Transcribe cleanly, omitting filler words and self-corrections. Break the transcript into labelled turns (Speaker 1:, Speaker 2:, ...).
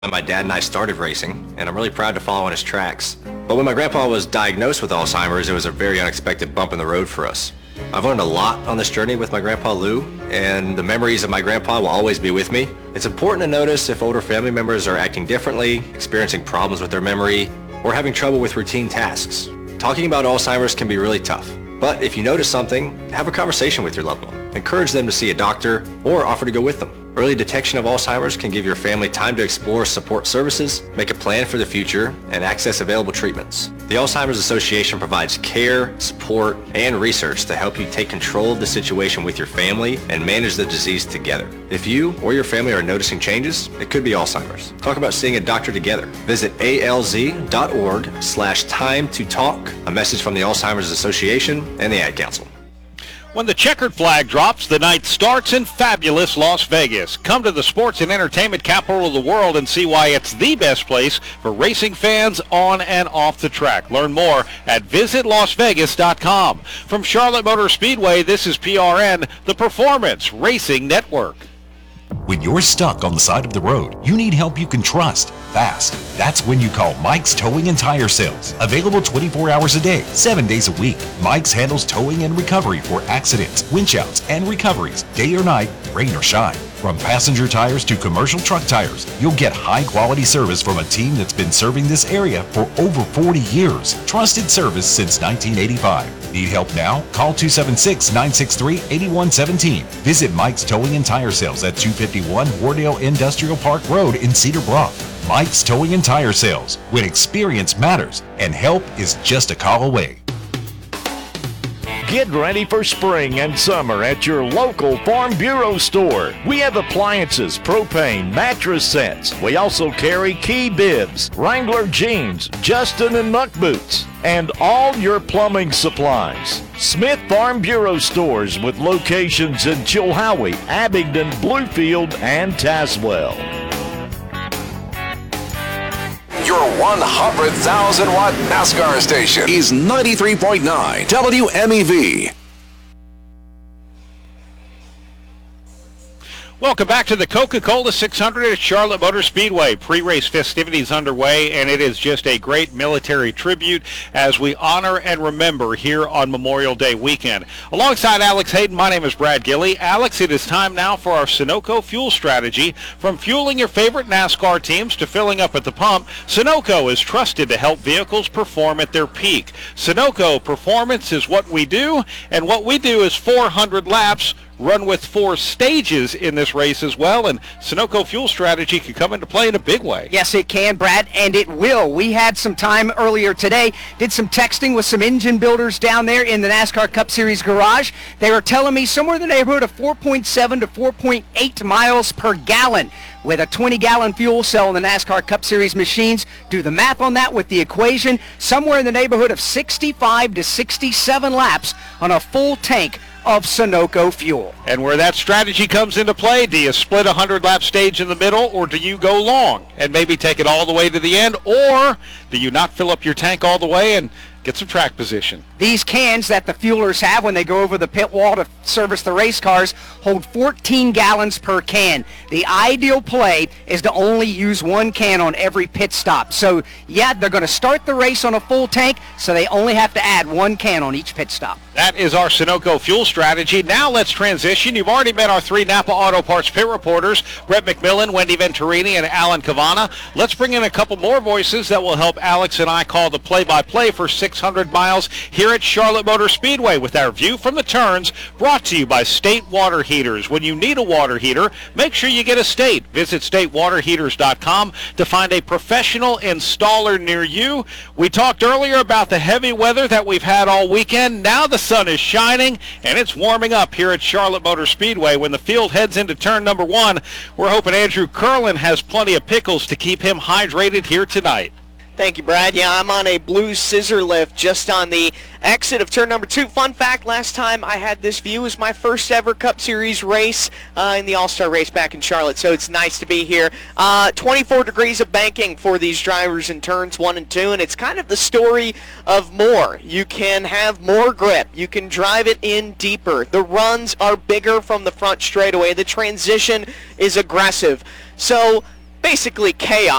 Speaker 1: My dad and I started racing, and I'm really proud to follow in his tracks. But when my grandpa was diagnosed with Alzheimer's, it was a very unexpected bump in the road for us. I've learned a lot on this journey with my grandpa Lou, and the memories of my grandpa will always be with me. It's important to notice if older family members are acting differently, experiencing problems with their memory, or having trouble with routine tasks. Talking about Alzheimer's can be really tough, but if you notice something, have a conversation with your loved one. Encourage them to see a doctor or offer to go with them. Early detection of Alzheimer's can give your family time to explore support services, make a plan for the future, and access available treatments. The Alzheimer's Association provides care, support, and research to help you take control of the situation with your family and manage the disease together. If you or your family are noticing changes, it could be Alzheimer's. Talk about seeing a doctor together. Visit alz.org/time to talk. A message from the Alzheimer's Association and the Ad Council.
Speaker 2: When the checkered flag drops, the night starts in fabulous Las Vegas. Come to the sports and entertainment capital of the world and see why it's the best place for racing fans on and off the track. Learn more at visitlasvegas.com. From Charlotte Motor Speedway, this is PRN, the Performance Racing Network.
Speaker 3: When you're stuck on the side of the road, you need help you can trust, fast. That's when you call Mike's Towing and Tire Sales. Available 24 hours a day, 7 days a week. Mike's handles towing and recovery for accidents, winch outs, and recoveries, day or night, rain or shine. From passenger tires to commercial truck tires, you'll get high-quality service from a team that's been serving this area for over 40 years. Trusted service since 1985. Need help now? Call 276-963-8117. Visit Mike's Towing and Tire Sales at 251 Wardale Industrial Park Road in Cedar Bluff. Mike's Towing and Tire Sales, when experience matters and help is just a call away.
Speaker 4: Get ready for spring and summer at your local Farm Bureau store. We have appliances, propane, mattress sets. We also carry Key bibs, Wrangler jeans, Justin and Muck boots, and all your plumbing supplies. Smith Farm Bureau stores with locations in Chilhowie, Abingdon, Bluefield, and Tazewell.
Speaker 5: Your 100,000-watt NASCAR station is 93.9 WMEV.
Speaker 2: Welcome back to the Coca-Cola 600 at Charlotte Motor Speedway. Pre-race festivities underway, and it is just a great military tribute as we honor and remember here on Memorial Day weekend. Alongside Alex Hayden, my name is Brad Gilley. Alex, it is time now for our Sunoco fuel strategy. From fueling your favorite NASCAR teams to filling up at the pump, Sunoco is trusted to help vehicles perform at their peak. Sunoco Performance is what we do, and what we do is 400 laps, run with 4 stages in this race as well, and Sunoco fuel strategy can come into play in a big way.
Speaker 6: Yes, it can, Brad, and it will. We had some time earlier today, did some texting with some engine builders down there in the NASCAR Cup Series garage. They were telling me somewhere in the neighborhood of 4.7 to 4.8 miles per gallon with a 20-gallon fuel cell in the NASCAR Cup Series machines. Do the math on that with the equation. Somewhere in the neighborhood of 65 to 67 laps on a full tank of Sunoco fuel.
Speaker 2: And where that strategy comes into play, do you split a 100-lap stage in the middle, or do you go long and maybe take it all the way to the end, or do you not fill up your tank all the way and get some track position?
Speaker 6: These cans that the fuelers have when they go over the pit wall to service the race cars hold 14 gallons per can. The ideal play is to only use 1 can on every pit stop. So, yeah, they're going to start the race on a full tank, so they only have to add 1 can on each pit stop.
Speaker 2: That is our Sunoco fuel strategy. Now let's transition. You've already met our 3 Napa Auto Parts pit reporters, Brett McMillan, Wendy Venturini, and Alan Cavana. Let's bring in a couple more voices that will help Alex and I call the play-by-play for 600 miles here at Charlotte Motor Speedway with our view from the turns, brought to you by State Water Heaters. When you need a water heater, make sure you get a State. Visit statewaterheaters.com to find a professional installer near you. We talked earlier about the heavy weather that we've had all weekend. Now the sun is shining, and it's warming up here at Charlotte Motor Speedway. When the field heads into turn number 1, we're hoping Andrew Curlin has plenty of pickles to keep him hydrated here tonight.
Speaker 7: Thank you, Brad. Yeah, I'm on a blue scissor lift just on the exit of turn number 2. Fun fact, last time I had this view was my first ever Cup Series race in the All-Star race back in Charlotte, so it's nice to be here. 24 degrees of banking for these drivers in turns 1 and 2, and it's kind of the story of more. You can have more grip. You can drive it in deeper. The runs are bigger from the front straightaway. The transition is aggressive. So basically chaos.